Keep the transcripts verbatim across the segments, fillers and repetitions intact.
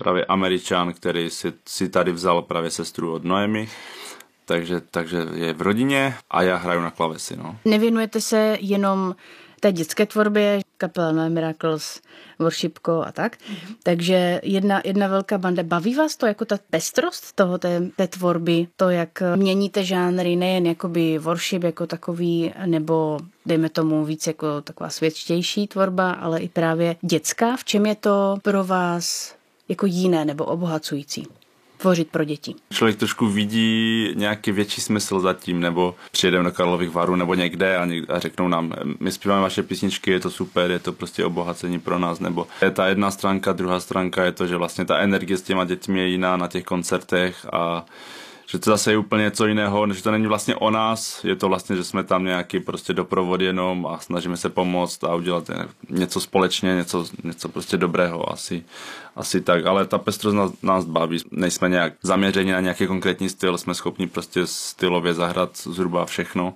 právě Američan, který si, si tady vzal právě sestru od Noemi. Takže, takže je v rodině a já hraju na klavesi. No. Nevěnujete se jenom té dětské tvorbě, kapela No Miracles, Worshipko a tak. Mm-hmm. Takže jedna, jedna velká banda. Baví vás to jako ta pestrost toho té, té tvorby, to, jak měníte žánry, nejen jakoby worship jako takový, nebo dejme tomu víc jako taková světštější tvorba, ale i právě dětská. V čem je to pro vás jako jiné nebo obohacující? Tvořit pro děti. Člověk trošku vidí nějaký větší smysl zatím, nebo přijedeme do Karlových Varů nebo někde a, někde a řeknou nám, my zpíváme vaše písničky, je to super, je to prostě obohacení pro nás, nebo je ta jedna stránka, druhá stránka je to, že vlastně ta energie s těma dětmi je jiná na těch koncertech a že to zase je úplně něco jiného, že to není vlastně o nás, je to vlastně, že jsme tam nějaký prostě doprovod jenom a snažíme se pomoct a udělat něco společně, něco, něco prostě dobrého asi, asi tak, ale ta pestrost nás, nás baví, nejsme nějak zaměřeni na nějaký konkrétní styl, jsme schopni prostě stylově zahrát zhruba všechno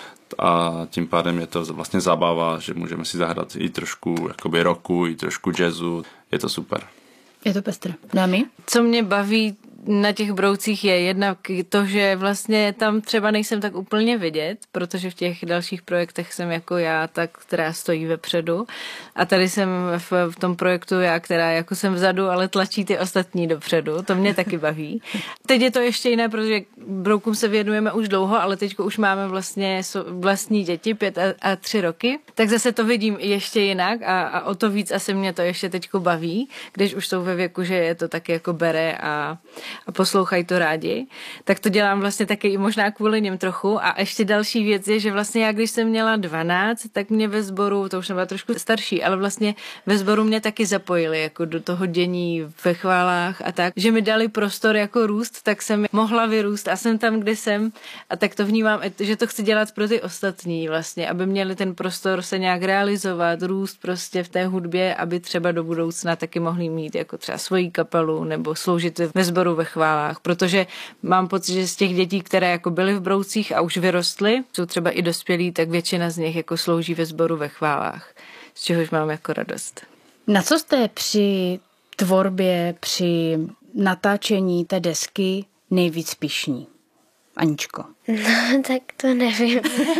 a tím pádem je to vlastně zábava, že můžeme si zahrát i trošku jakoby rocku, i trošku jazzu, je to super. Je to pestré. Dámy? Co mě baví na těch broucích je jednak to, že vlastně tam třeba nejsem tak úplně vidět, protože v těch dalších projektech jsem jako já, ta, která stojí vepředu a tady jsem v, v tom projektu já, která jako jsem vzadu, ale tlačí ty ostatní dopředu, to mě taky baví. Teď je to ještě jiné, protože broukům se věnujeme už dlouho, ale teď už máme vlastně vlastní děti, pět a, a tři roky, tak zase to vidím ještě jinak a, a o to víc asi mě to ještě teďko baví, když už jsou ve věku, že je to taky jako bere a a poslouchají to rádi, tak to dělám vlastně taky i možná kvůli něm trochu. A ještě další věc je, že vlastně já, když jsem měla dvanáct, tak mě ve sboru, to už jsem byla trošku starší, ale vlastně ve sboru mě taky zapojili jako do toho dění ve chválách a tak, že mi dali prostor jako růst, tak jsem mohla vyrůst a jsem tam, kde jsem a tak to vnímám, že to chci dělat pro ty ostatní vlastně, aby měli ten prostor se nějak realizovat, růst prostě v té hudbě, aby třeba do budoucna taky mohli mít jako třeba svoji kapelu nebo sloužit ve sboru ve chválách, protože mám pocit, že z těch dětí, které jako byly v broucích a už vyrostly, jsou třeba i dospělí, tak většina z nich jako slouží ve sboru ve chválách, z čehož mám jako radost. Na co jste při tvorbě, při natáčení té desky nejvíc pyšní? Aničko. No, tak to nevím.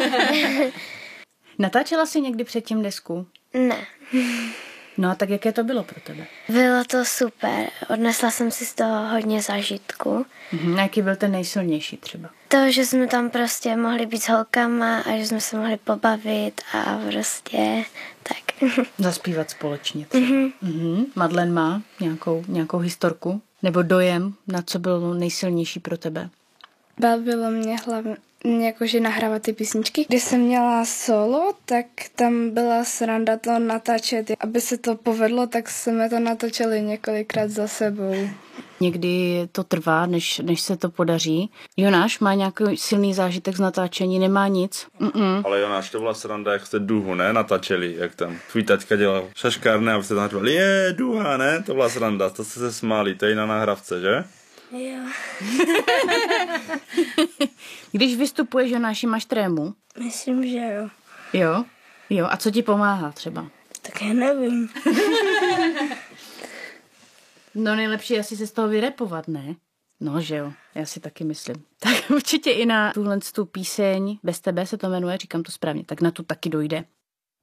Natáčela jsi někdy předtím desku? Ne. No a tak jaké to bylo pro tebe? Bylo to super. Odnesla jsem si z toho hodně zážitku. Mhm, jaký byl ten nejsilnější třeba? To, že jsme tam prostě mohli být s holkama a že jsme se mohli pobavit a prostě tak. Zaspívat společně třeba. Mhm. Mhm. Madlen má nějakou, nějakou historku? Nebo dojem, na co bylo nejsilnější pro tebe? Bavilo mě hlavně jakože nahrávat ty písničky. Když jsem měla solo, tak tam byla sranda to natáčet. Aby se to povedlo, tak jsme to natáčeli několikrát za sebou. Někdy to trvá, než, než se to podaří. Jonáš má nějaký silný zážitek z natáčení, nemá nic. Mm-mm. Ale Jonáš, to byla sranda, jak jste duhu, ne? Natáčeli, jak tam tvůj taťka dělal šaškárny a jste tam říkali, je, duha, ne? To byla sranda, to jste se smáli, to je na nahrávce, že? Jo. Když vystupuješ, Jonáši, máš trému? Myslím, že jo. Jo? Jo, a co ti pomáhá třeba? Tak já nevím. No nejlepší je asi se z toho vyrepovat, ne? No, že jo, já si taky myslím. Tak určitě i na tuhle tu píseň Bez tebe se to jmenuje, říkám to správně, tak na tu taky dojde